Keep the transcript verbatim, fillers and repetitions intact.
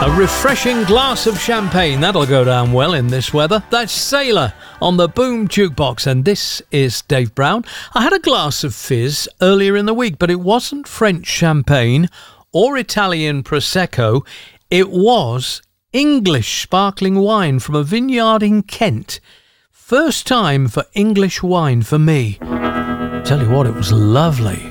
A refreshing glass of champagne, that'll go down well in this weather. That's Sailor on the Boom Jukebox, and this is Dave Brown. I had a glass of fizz earlier in the week, but it wasn't French champagne or Italian Prosecco. It was English sparkling wine from a vineyard in Kent. First time for English wine for me. Tell you what, it was lovely.